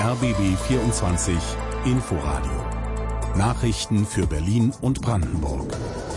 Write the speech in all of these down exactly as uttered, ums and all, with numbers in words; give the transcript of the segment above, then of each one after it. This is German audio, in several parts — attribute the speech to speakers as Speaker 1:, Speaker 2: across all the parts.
Speaker 1: R B B vierundzwanzig Inforadio. Nachrichten für Berlin und Brandenburg.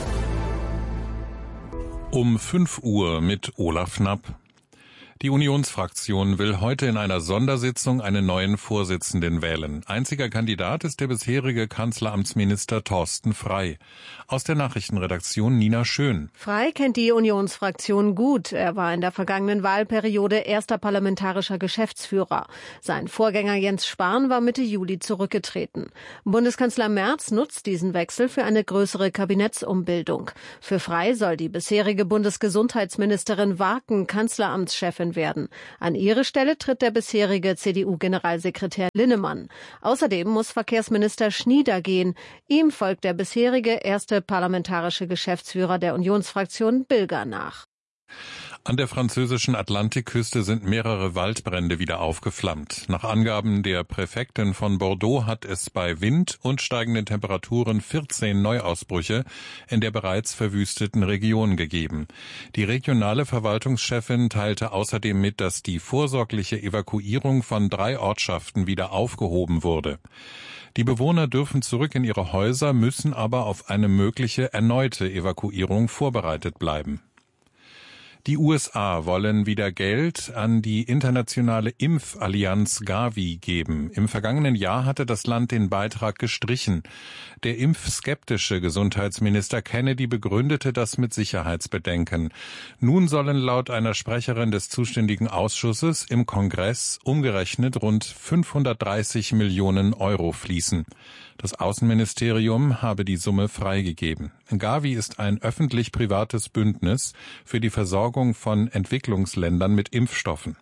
Speaker 2: Um fünf Uhr mit Olaf Knapp. Die Unionsfraktion will heute in einer Sondersitzung einen neuen Vorsitzenden wählen. Einziger Kandidat ist der bisherige Kanzleramtsminister Thorsten Frey. Aus der Nachrichtenredaktion Nina Schön.
Speaker 3: Frey kennt die Unionsfraktion gut. Er war in der vergangenen Wahlperiode erster parlamentarischer Geschäftsführer. Sein Vorgänger Jens Spahn war Mitte Juli zurückgetreten. Bundeskanzler Merz nutzt diesen Wechsel für eine größere Kabinettsumbildung. Für Frey soll die bisherige Bundesgesundheitsministerin Warken Kanzleramtschefin werden. An ihre Stelle tritt der bisherige C D U-Generalsekretär Linnemann. Außerdem muss Verkehrsminister Schnieder gehen. Ihm folgt der bisherige erste parlamentarische Geschäftsführer der Unionsfraktion Bilger nach.
Speaker 2: An der französischen Atlantikküste sind mehrere Waldbrände wieder aufgeflammt. Nach Angaben der Präfektin von Bordeaux hat es bei Wind und steigenden Temperaturen vierzehn Neuausbrüche in der bereits verwüsteten Region gegeben. Die regionale Verwaltungschefin teilte außerdem mit, dass die vorsorgliche Evakuierung von drei Ortschaften wieder aufgehoben wurde. Die Bewohner dürfen zurück in ihre Häuser, müssen aber auf eine mögliche erneute Evakuierung vorbereitet bleiben. Die U S A wollen wieder Geld an die internationale Impfallianz Gavi geben. Im vergangenen Jahr hatte das Land den Beitrag gestrichen. Der impfskeptische Gesundheitsminister Kennedy begründete das mit Sicherheitsbedenken. Nun sollen laut einer Sprecherin des zuständigen Ausschusses im Kongress umgerechnet rund fünfhundertdreißig Millionen Euro fließen. Das Außenministerium habe die Summe freigegeben. Gavi ist ein öffentlich-privates Bündnis für die Versorgung von Entwicklungsländern mit Impfstoffen.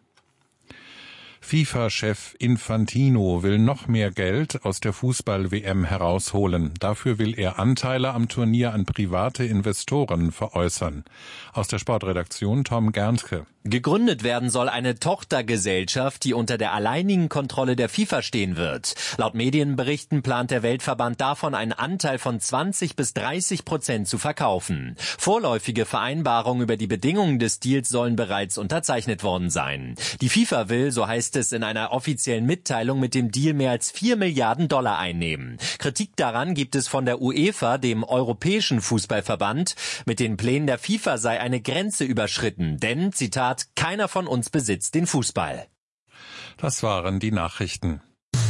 Speaker 2: FIFA-Chef Infantino will noch mehr Geld aus der Fußball-W M herausholen. Dafür will er Anteile am Turnier an private Investoren veräußern. Aus der Sportredaktion Tom Gerntke.
Speaker 4: Gegründet werden soll eine Tochtergesellschaft, die unter der alleinigen Kontrolle der FIFA stehen wird. Laut Medienberichten plant der Weltverband davon, einen Anteil von zwanzig bis dreißig Prozent zu verkaufen. Vorläufige Vereinbarungen über die Bedingungen des Deals sollen bereits unterzeichnet worden sein. Die FIFA will, so heißt es in einer offiziellen Mitteilung, mit dem Deal mehr als vier Milliarden Dollar einnehmen. Kritik daran gibt es von der UEFA, dem Europäischen Fußballverband. Mit den Plänen der FIFA sei eine Grenze überschritten, denn, Zitat, keiner von uns besitzt den Fußball.
Speaker 2: Das waren die Nachrichten.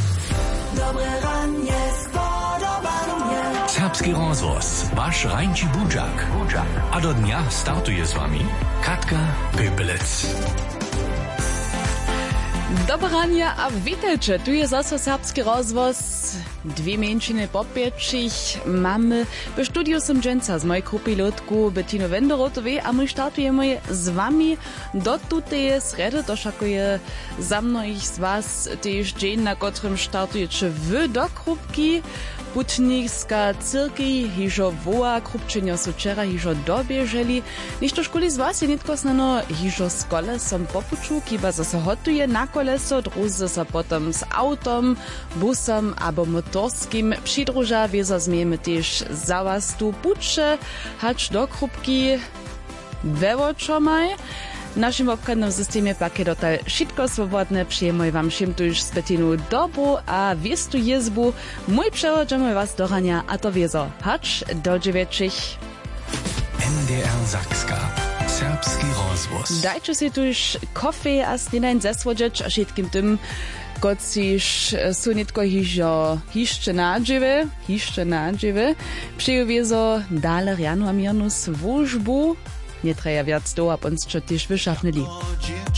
Speaker 5: Serbski rozhlas, váš Rajnči Budžak. A do dňa startuje s vami Katka Pepelec.
Speaker 6: Dobrania a witajcie, tu jest zase serbski rozvoz. Dwie mięciny po pięcich mamy w studiu som dżęca z mojej kopilotku Bettino Wenderotowej, a my startujemy z wami do tutej sredy, to szakuje za mnohich z was też dzień, na którym startujecie wy do krupki. Putnicka cyrki, hižo voa, krupčenjo su včera hižo dobieželi. Ništo školi z vas je nitko znano hižo s kolesom popuču, kiba zase hotuje na koleso, druzy sa potom s autom, busom abo motorskim přidruža, wiezo zmiejemy też za was tu puče, hacz do krupki vevočomaj. W naszym obchodnym systemie pak je dotal wszystko swobodne. Przyjmuję wam všim tu już z Bettinu dobu a wiestu jezbu. Mój przewodzimy was do rania, a to wiezo. Hacz do dziewięciich.
Speaker 5: N D R Sakska. Serbski rozvoz.
Speaker 6: Dajcie si tu już kofie a snidań zesłodzieć, a všetkým tym, kociž su nitko hižo hišče nadžive, hišče nadžive. Przyju wiezo dale rjanu a mirnu službu. Nie treja viac do, a ons čo tiež vyšafnili.